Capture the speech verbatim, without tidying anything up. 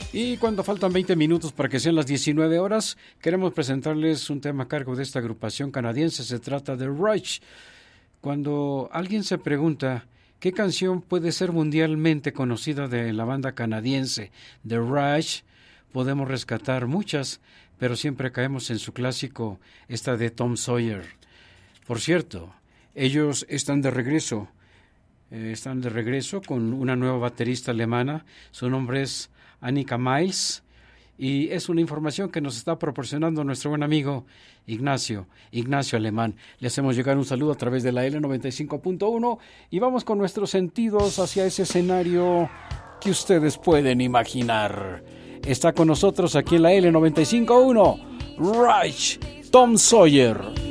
Y cuando faltan veinte minutos para que sean las diecinueve horas, queremos presentarles un tema a cargo de esta agrupación canadiense. Se trata de Rush. Cuando alguien se pregunta qué canción puede ser mundialmente conocida de la banda canadiense de Rush, podemos rescatar muchas, pero siempre caemos en su clásico, esta de Tom Sawyer. Por cierto, ellos están de regreso. Eh, están de regreso con una nueva baterista alemana. Su nombre es Annika Miles, y es una información que nos está proporcionando nuestro buen amigo Ignacio, Ignacio Alemán. Le hacemos llegar un saludo a través de la L noventa y cinco punto uno y vamos con nuestros sentidos hacia ese escenario que ustedes pueden imaginar. Está con nosotros aquí en la L noventa y cinco punto uno, Rush, Tom Sawyer.